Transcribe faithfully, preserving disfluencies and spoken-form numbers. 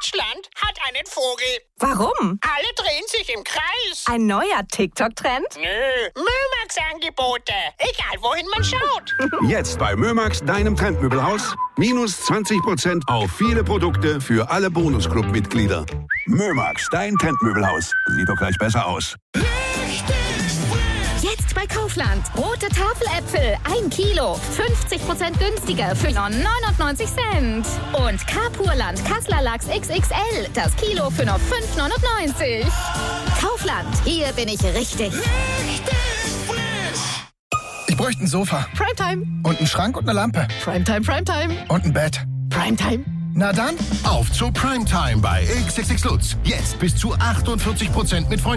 Deutschland hat einen Vogel. Warum? Alle drehen sich im Kreis. Ein neuer TikTok-Trend? Nö, Mömax-Angebote. Egal, wohin man schaut. Jetzt bei Mömax, deinem Trendmöbelhaus. Minus zwanzig Prozent auf viele Produkte für alle Bonusclub-Mitglieder. Mömax, dein Trendmöbelhaus. Sieht doch gleich besser aus. Jetzt bei Kaufland. Rote Tafeläpfel, ein Kilo. fünfzig Prozent günstiger für nur neunundneunzig Cent. Und Carpurland Kassler Lachs X X L. Das Kilo für nur fünf neunundneunzig. Kaufland, hier bin ich richtig. Ich bräuchte ein Sofa. Primetime. Und einen Schrank und eine Lampe. Primetime, Primetime. Und ein Bett. Primetime. Na dann, auf zur Primetime bei X X X Lutz. Jetzt bis zu achtundvierzig Prozent mit Freunden.